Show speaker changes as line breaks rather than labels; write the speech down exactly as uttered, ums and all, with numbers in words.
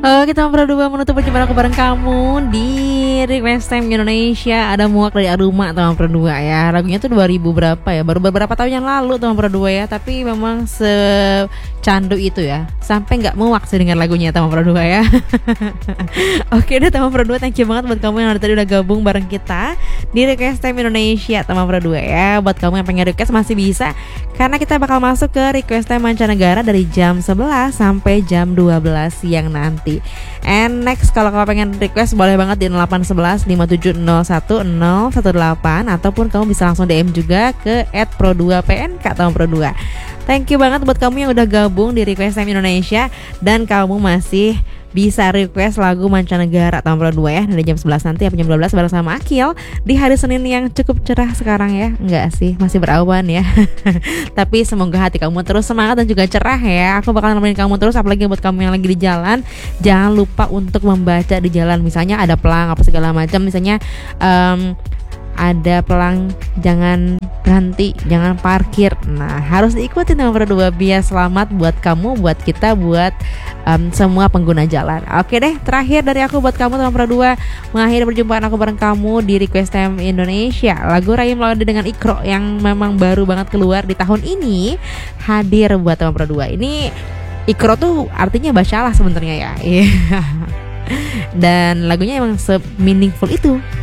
Oke, teman berdua menutup perjumpaan aku bareng kamu di Request Time Indonesia. Ada Muak dari Aruma, teman berdua ya. Lagunya tuh dua ribu berapa ya, baru beberapa tahun yang lalu teman berdua ya. Tapi memang secandu itu ya, sampai gak muak sih dengar lagunya teman berdua ya. Oke deh teman berdua, thank you banget buat kamu yang tadi udah gabung bareng kita di Request Time Indonesia teman berdua ya. Buat kamu yang pengen request masih bisa, karena kita bakal masuk ke Request Time Mancanegara dari jam sebelas sampai jam dua belas siang nanti. And next, kalau kamu pengen request boleh banget di nol delapan satu satu lima tujuh nol satu nol satu delapan, ataupun kamu bisa langsung D M juga ke et pro dua p n k tahun pro dua. Thank you banget buat kamu yang udah gabung di Request Time Indonesia, dan kamu masih bisa request lagu mancanegara tahun pro dua ya, dari jam sebelas nanti sampai jam dua belas bareng sama Akil di hari Senin yang cukup cerah sekarang ya. Enggak sih, masih berawan ya. Tapi semoga hati kamu terus semangat dan juga cerah ya. Aku bakal nemenin kamu terus, apalagi buat kamu yang lagi di jalan. Jangan lupa untuk membaca di jalan, misalnya ada pelang apa segala macam, misalnya um, ada pelang jangan berhenti, jangan parkir. Nah, harus diikuti nomor berdua biar selamat buat kamu, buat kita, buat um, semua pengguna jalan. Oke deh, terakhir dari aku buat kamu nomor berdua, mengakhiri perjumpaan aku bareng kamu di Request Time Indonesia. Lagu Rahim Laude dengan Ikro yang memang baru banget keluar di tahun ini hadir buat nomor berdua. Ini Ikro tuh artinya basyalah sebenarnya ya. Dan lagunya emang se-meaningful itu.